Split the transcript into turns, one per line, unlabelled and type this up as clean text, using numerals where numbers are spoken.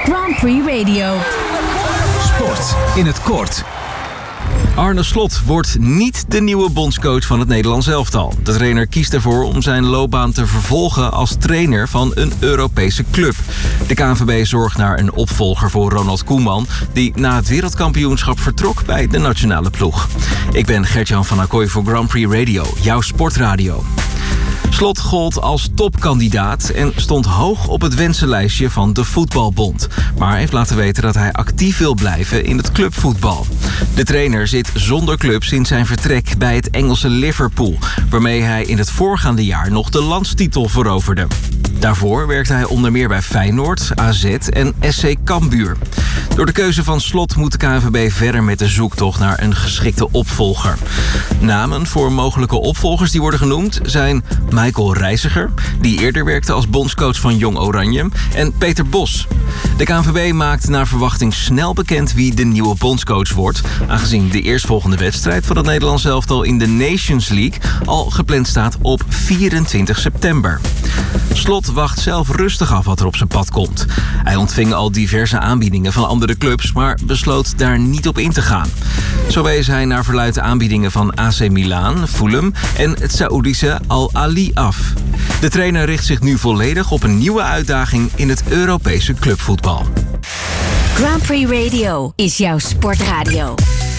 Grand Prix Radio.
Sport in het kort. Arne Slot wordt niet de nieuwe bondscoach van het Nederlands elftal. De trainer kiest ervoor om zijn loopbaan te vervolgen als trainer van een Europese club. De KNVB zorgt naar een opvolger voor Ronald Koeman, die na het wereldkampioenschap vertrok bij de nationale ploeg. Ik ben Gert-Jan van Acquoy voor Grand Prix Radio, jouw sportradio. Slot gold als topkandidaat en stond hoog op het wensenlijstje van de Voetbalbond. Maar heeft laten weten dat hij actief wil blijven in het clubvoetbal. De trainer zit zonder club sinds zijn vertrek bij het Engelse Liverpool, waarmee hij in het voorgaande jaar nog de landstitel veroverde. Daarvoor werkte hij onder meer bij Feyenoord, AZ en SC Cambuur. Door de keuze van Slot moet de KNVB verder met de zoektocht naar een geschikte opvolger. Namen voor mogelijke opvolgers die worden genoemd zijn Michael Reiziger, die eerder werkte als bondscoach van Jong Oranje, en Peter Bos. De KNVB maakt naar verwachting snel bekend wie de nieuwe bondscoach wordt, aangezien de eerstvolgende wedstrijd van het Nederlands elftal in de Nations League al gepland staat op 24 september. Slot wacht zelf rustig af wat er op zijn pad komt. Hij ontving al diverse aanbiedingen van andere clubs, maar besloot daar niet op in te gaan. Zo wees hij naar verluidt de aanbiedingen van AC Milan, Fulham en het Saoedische Al Ahly af. De trainer richt zich nu volledig op een nieuwe uitdaging in het Europese clubvoetbal.
Grand Prix Radio is jouw sportradio.